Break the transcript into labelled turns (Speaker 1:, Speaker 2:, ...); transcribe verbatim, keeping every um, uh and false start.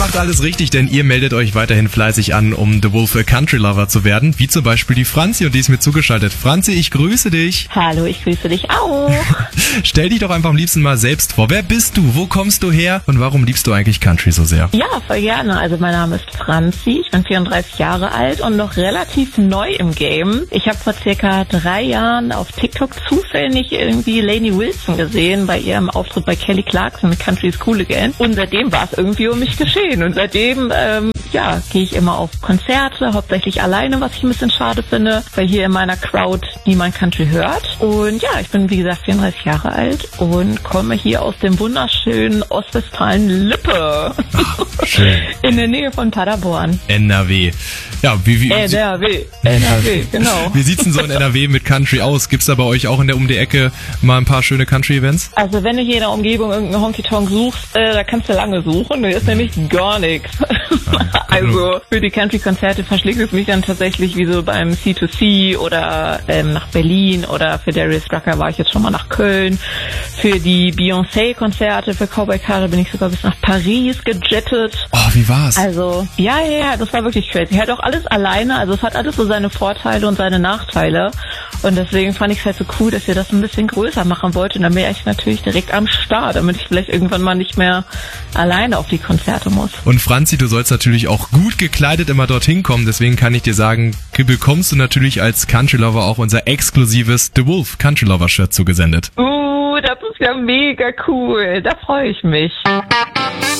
Speaker 1: macht alles richtig, denn ihr meldet euch weiterhin fleißig an, um The Wolf Country Lover zu werden, wie zum Beispiel die Franzi, und die ist mir zugeschaltet. Franzi, ich grüße dich.
Speaker 2: Hallo, ich grüße dich auch.
Speaker 1: Stell dich doch einfach am liebsten mal selbst vor. Wer bist du? Wo kommst du her? Und warum liebst du eigentlich Country so sehr?
Speaker 2: Ja, voll gerne. Also mein Name ist Franzi, ich bin vierunddreißig Jahre alt und noch relativ neu im Game. Ich habe vor circa drei Jahren auf TikTok zufällig irgendwie Lainey Wilson gesehen bei ihrem Auftritt bei Kelly Clarkson mit Country is Cool Again. Und seitdem war es irgendwie um mich geschehen. Und seitdem, ähm, ja, gehe ich immer auf Konzerte, hauptsächlich alleine, was ich ein bisschen schade finde, weil hier in meiner Crowd niemand Country hört. Und ja, ich bin wie gesagt vierunddreißig Jahre alt und komme hier aus dem wunderschönen Ostwestfalen-Lippe.
Speaker 1: Ach, schön.
Speaker 2: In der Nähe von Paderborn.
Speaker 1: N R W. Ja, wie, wie,
Speaker 2: N R W, N R W, genau.
Speaker 1: Wie sieht's denn so in N R W mit Country aus? Gibt's da bei euch auch in der um die Ecke mal ein paar schöne Country-Events?
Speaker 2: Also wenn du hier in der Umgebung irgendeinen Honky-Tonk suchst, äh, da kannst du lange suchen. Da ist nämlich gar nichts. Also für die Country-Konzerte verschlägt es mich dann tatsächlich wie so beim C zwei C oder ähm, nach Berlin, oder für Darius Rucker war ich jetzt schon mal nach Köln. Für die Beyoncé-Konzerte, für Cowboy Carter bin ich sogar bis nach Paris gejettet.
Speaker 1: Oh, wie war's?
Speaker 2: Also, ja, ja, ja, das war wirklich crazy. Halt auch alles alleine, also es hat alles so seine Vorteile und seine Nachteile. Und deswegen fand ich es halt so cool, dass ihr das ein bisschen größer machen wollt. Und dann wäre ich natürlich direkt am Start, damit ich vielleicht irgendwann mal nicht mehr alleine auf die Konzerte muss.
Speaker 1: Und Franzi, du sollst natürlich auch gut gekleidet immer dorthin kommen. Deswegen kann ich dir sagen, bekommst du natürlich als Country Lover auch unser exklusives The Wolf Country Lover Shirt zugesendet.
Speaker 2: Uh, das ist ja mega cool. Da freue ich mich.